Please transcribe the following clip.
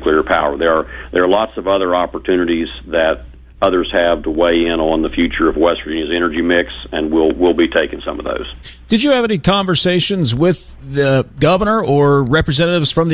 nuclear power. There are lots of other opportunities that others have to weigh in on the future of West Virginia's energy mix, and we'll be taking some of those. Did you have any conversations with the governor or representatives from the